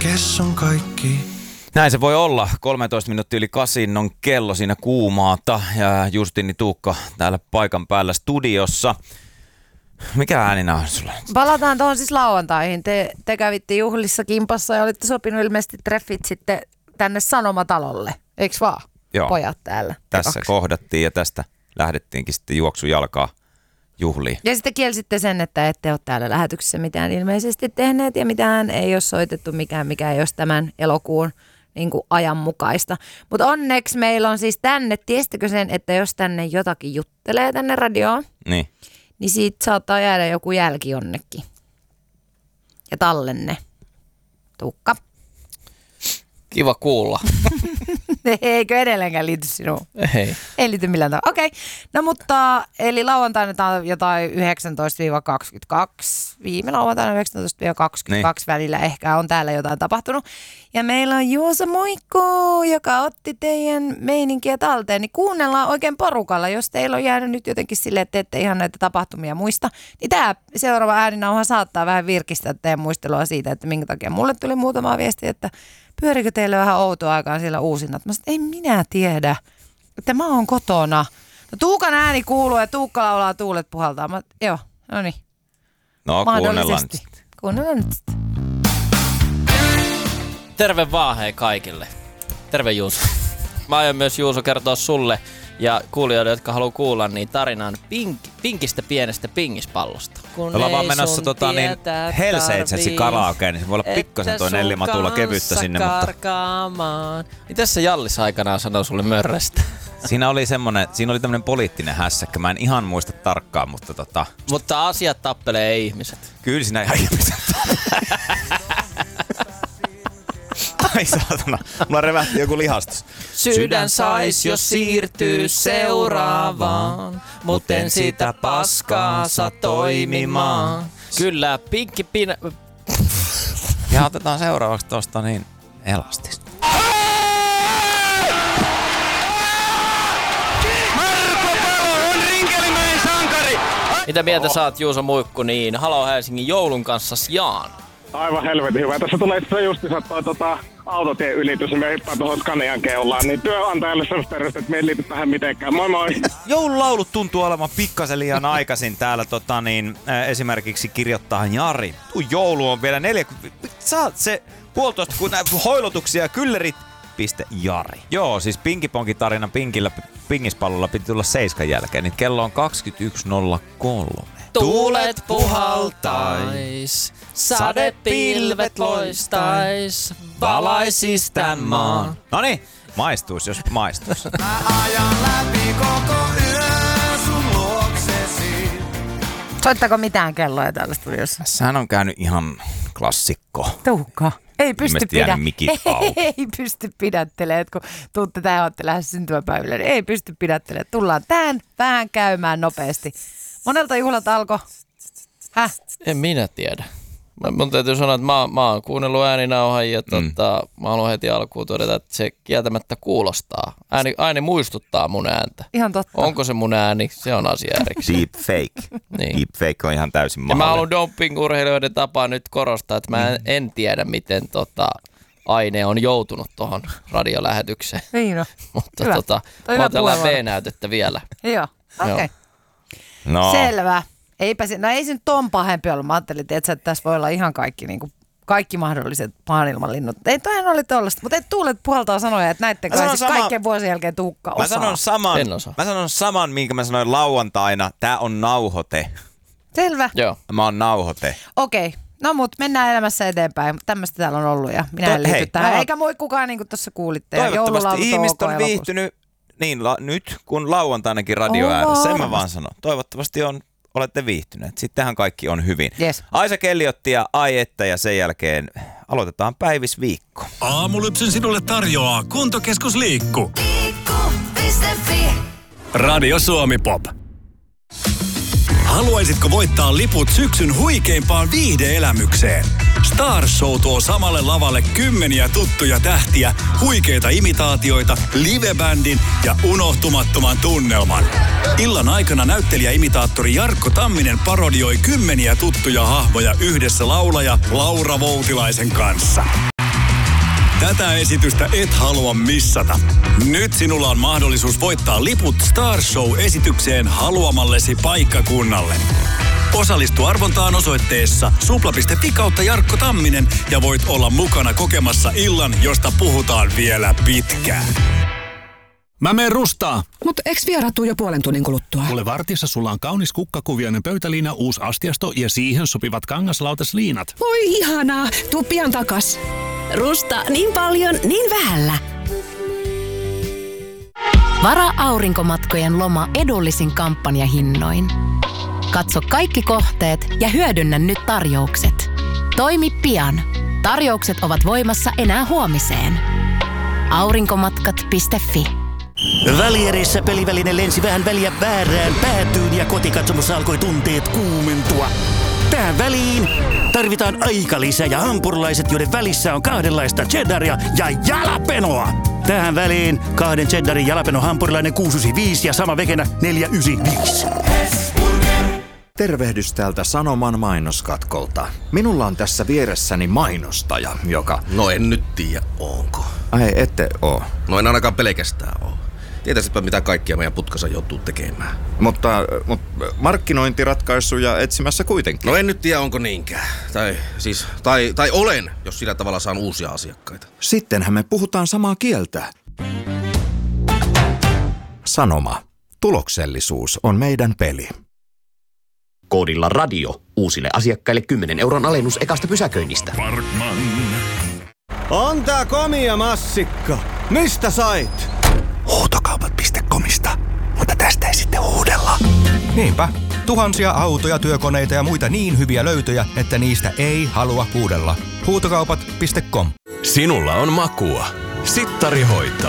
Kes on kaikki. Näin se voi olla. 13 minuuttia yli 8 on kello siinä kuumaata ja Justini Tuukka täällä paikan päällä studiossa. Mikä ääninä on sulla? Palataan tuohon siis lauantaihin. Te kävitte juhlissa kimpassa ja olitte sopinut ilmeisesti treffit sitten tänne Sanomatalolle. Eiks vaan? Joo. Pojat täällä. Tässä kohdattiin ja tästä lähdettiinkin sitten juoksujalkaa juhliin. Ja sitten kielsitte sen, että ette ole täällä lähetyksessä mitään ilmeisesti tehneet ja mitään ei ole soitettu mikä ei olisi tämän elokuun niin kuin ajanmukaista. Mutta onneksi meillä on siis tänne, tiesittekö sen, että jos tänne jotakin juttelee tänne radioon, niin siitä saattaa jäädä joku jälki jonnekin. Ja tallenne. Tuukka. Kiva kuulla. Eikö edelleenkään liity sinuun? Ei liity millään tavalla. Okei. No mutta, eli lauantaina tämä on jotain 19-22. Viime lauantaina 19-22 niin. Välillä ehkä on täällä jotain tapahtunut. Ja meillä on Juuso Muikku, joka otti teidän meininkiä talteen. Niin kuunnellaan oikein porukalla. Jos teillä on jäänyt nyt jotenkin silleen, että ette ihan näitä tapahtumia muista, niin tämä seuraava ääninauha saattaa vähän virkistää teidän muistelua siitä, että minkä takia mulle tuli muutama viesti, että pyörikö teille vähän outoa aikaan siellä uusinnat? Mä sanoin, että ei minä tiedä, että mä oon kotona. No Tuukan ääni kuuluu ja Tuukka laulaa tuulet puhaltaa. Joo, no niin. No kuunnellaan nyt. Terve vaan hei kaikille. Terve Juuso. Mä aion myös Juuso kertoa sulle ja kuulijoille, jotka haluaa kuulla, niin tarinan pinkistä pienestä pingispallosta. Ollaan vaan menossa Helseitsetsi karaokeen, niin se voi olla pikkasen toi Nellimatulla kevyttä sinne, mutta niin tässä Jallis aikanaan sanoi sulle mörrestä. Siinä oli tämmönen poliittinen hässäkkä. Mä en ihan muista tarkkaan, mutta Mutta asiat tappelee ei ihmiset. Kyllä siinä ihan ihmiset. Ai saatana, mulla revähti joku lihastus. Sydän sais, jos siirtyy seuraavaan, mutten sitä paskaa saa toimimaan. Kyllä, Ja otetaan seuraavaksi tosta niin elastista. Marko Palo on Rinkelmäen sankari! Mitä mieltä saat Juuso Muikku, niin Halo Helsingin joulun kanssa Jaan? Aivan helvetin hyvä. Tässä tulee sitten justiinsa autotien ylitys, niin me hyppään tuohon Scanian keulaan. Niin työnantajalle sellaista terveistä, että me ei liity tähän mitenkään. Moi moi! Joululaulut tuntuu olevan pikkasen liian aikaisin täällä esimerkiksi kirjoittaa Jari. Joulu on vielä 40... Saat se 1,5 kun hoilotuksia kyllerit. Jari. Joo, siis Pinkiponki-tarinan pingispallolla piti tulla 7 jälkeen, niin kello on 21.03. Tuulet puhaltais, sadepilvet loistais, valaisis tän maan. Noniin, maistuis jos maistuis. Mä ajan läpi koko yön sun luoksesi. Soittako mitään kelloja täällä studiossa? Sehän on käynyt ihan klassikko. Tuukka. Ei pysty ei pysty pidättelemään, kun tuutte tähän olette lähes syntymäpäiville, niin ei pysty pidättelemään. Tullaan tähän vähän käymään nopeasti. Monelta juhlat alkoi. En minä tiedä. Mun täytyy sanoa, että mä oon kuunnellut ääninauhan ja mä haluan heti alkuun todeta, että se kieltämättä kuulostaa. Ääni muistuttaa mun ääntä. Ihan totta. Onko se mun ääni? Se on asia erikseen. Deepfake. Niin. Deepfake on ihan täysin mahdollinen. Ja mä haluan doping-urheilijoiden tapaa nyt korostaa, että mä en tiedä, miten aine on joutunut tuohon radiolähetykseen. Niin Mutta otellaan B-näytettä vielä. Joo, okei. Okay. No. Selvä. Ei se nyt ton pahempi ollut. Mä ajattelin, että tässä voi olla ihan kaikki mahdolliset pahanilmanlinnut. Ei toihan oli tollaista, mutta et tuulet puhaltaa sanoja, että näette kai siis kaikkien vuosien jälkeen Tuukka osaa. Mä sanon saman, minkä mä sanoin lauantaina. Tää on nauhoite. Selvä. Joo. Mä oon nauhoite. Okei. No mut mennään elämässä eteenpäin. Tämmöistä täällä on ollut ja minä en liity tähän. Eikä moi kukaan niin kuin tuossa kuulitte. Toivottavasti ihmiset on viihtynyt niin nyt kun lauantainakin radio äänessä. Sen mä vaan sanon. Toivottavasti olette viihtyneet. Sittenhän kaikki on hyvin. Yes. Aisa Kelliotti ja Ai että ja sen jälkeen aloitetaan päivisviikko. Aamulypsyn sinulle tarjoaa Kuntokeskus Liikku. Liikku.fi. Radio Suomi Pop. Haluaisitko voittaa liput syksyn huikeimpaan viihde-elämykseen? Stars Show tuo samalle lavalle kymmeniä tuttuja tähtiä, huikeita imitaatioita, livebändin ja unohtumattoman tunnelman. Illan aikana näyttelijä-imitaattori Jarkko Tamminen parodioi kymmeniä tuttuja hahmoja yhdessä laulaja Laura Voutilaisen kanssa. Tätä esitystä et halua missata. Nyt sinulla on mahdollisuus voittaa liput Star Show-esitykseen haluamallesi paikkakunnalle. Osallistu arvontaan osoitteessa supla.fi/Jarkko Tamminen ja voit olla mukana kokemassa illan, josta puhutaan vielä pitkään. Mä meen rustaa. Mut eks vieraat tuu jo puolen tunnin kuluttua? Kuule, vartissa sulla on kaunis kukkakuvioinen pöytäliina, uusi astiasto ja siihen sopivat kangaslautasliinat. Oi ihanaa, tuu pian takas. Rusta niin paljon, niin vähällä. Varaa aurinkomatkojen loma edullisin kampanjahinnoin. Katso kaikki kohteet ja hyödynnä nyt tarjoukset. Toimi pian. Tarjoukset ovat voimassa enää huomiseen. Aurinkomatkat.fi. Välierissä peliväline lensi vähän väliä väärään päätyyn ja kotikatsomossa alkoi tunteet kuumentua. Tähän väliin tarvitaan aikalisä ja hampurilaiset, joiden välissä on kahdenlaista cheddaria ja jalapenoa. Tähän väliin 2 cheddarin jalapeno hampurilainen 695 ja sama vegenä 495. Tervehdys täältä Sanoman mainoskatkolta. Minulla on tässä vieressäni mainostaja, joka... No en nyt tiedä, onko. Ai, ette oo. No en ainakaan pelkästään oo. Tietäisitpä mitä kaikkia meidän putkassa joutuu tekemään. Mutta markkinointiratkaisuja etsimässä kuitenkin. No en nyt tiedä, onko niinkään. Tai olen, jos sillä tavalla saan uusia asiakkaita. Sittenhän me puhutaan samaa kieltä. Sanoma. Tuloksellisuus on meidän peli. Koodilla radio. Uusille asiakkaille 10 € alennus ekasta pysäköinnistä. Parkman. On tää komia massikka. Mistä sait? Huutokaupat.comista. Mutta tästä ei sitten huudella. Niinpä. Tuhansia autoja, työkoneita ja muita niin hyviä löytöjä, että niistä ei halua huudella. Huutokaupat.com. Sinulla on makua. Sittari hoitaa.